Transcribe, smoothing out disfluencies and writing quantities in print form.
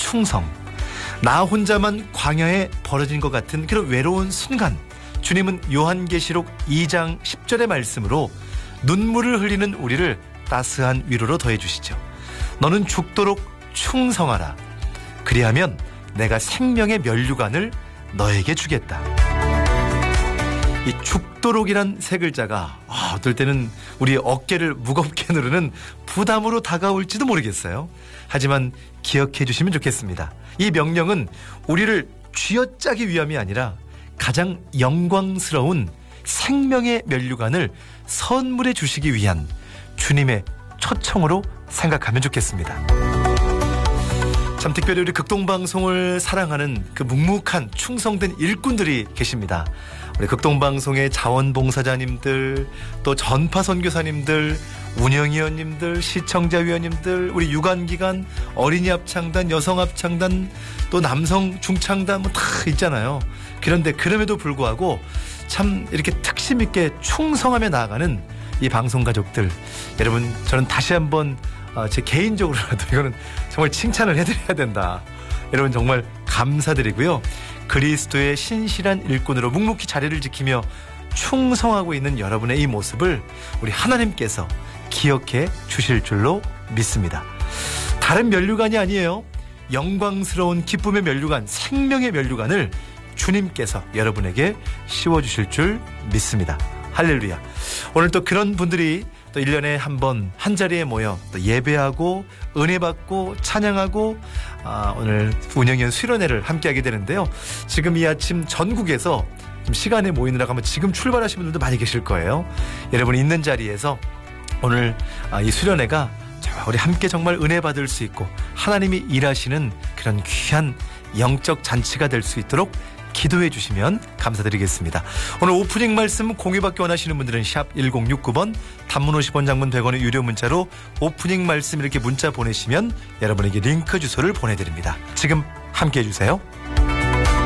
충성, 나 혼자만 광야에 벌어진 것 같은 그런 외로운 순간, 주님은 요한계시록 2장 10절의 말씀으로 눈물을 흘리는 우리를 따스한 위로로 더해주시죠. 너는 죽도록 충성하라. 그리하면 내가 생명의 면류관을 너에게 주겠다. 이 죽도록이란 세 글자가 어떨 때는 우리의 어깨를 무겁게 누르는 부담으로 다가올지도 모르겠어요. 하지만 기억해 주시면 좋겠습니다. 이 명령은 우리를 쥐어짜기 위함이 아니라 가장 영광스러운 생명의 면류관을 선물해 주시기 위한 주님의 초청으로 생각하면 좋겠습니다. 참 특별히 우리 극동방송을 사랑하는 그 묵묵한 충성된 일꾼들이 계십니다. 우리 극동방송의 자원봉사자님들, 또 전파선교사님들, 운영위원님들, 시청자위원님들, 우리 유관기관, 어린이합창단, 여성합창단, 또 남성 중창단 뭐 다 있잖아요. 그런데 그럼에도 불구하고 참 이렇게 특심 있게 충성하며 나아가는 이 방송 가족들, 여러분 저는 다시 한번 제 개인적으로라도 이거는 정말 칭찬을 해드려야 된다. 여러분 정말 감사드리고요. 그리스도의 신실한 일꾼으로 묵묵히 자리를 지키며 충성하고 있는 여러분의 이 모습을 우리 하나님께서 기억해 주실 줄로 믿습니다. 다른 면류관이 아니에요. 영광스러운 기쁨의 면류관, 생명의 면류관을 주님께서 여러분에게 씌워주실 줄 믿습니다. 할렐루야. 오늘 또 그런 분들이 또 1년에 한 번 한 자리에 모여 또 예배하고 은혜 받고 찬양하고 오늘 운영위원 수련회를 함께하게 되는데요. 지금 이 아침 전국에서 좀 시간에 모이느라고 하면 지금 출발하신 분들도 많이 계실 거예요. 여러분이 있는 자리에서 오늘 이 수련회가 우리 함께 정말 은혜 받을 수 있고 하나님이 일하시는 그런 귀한 영적 잔치가 될 수 있도록 기도해 주시면 감사드리겠습니다. 오늘 오프닝 말씀 공유받기 원하시는 분들은 샵 1069번, 단문 50원, 장문 100원의 유료 문자로 오프닝 말씀 이렇게 문자 보내시면 여러분에게 링크 주소를 보내드립니다. 지금 함께해 주세요.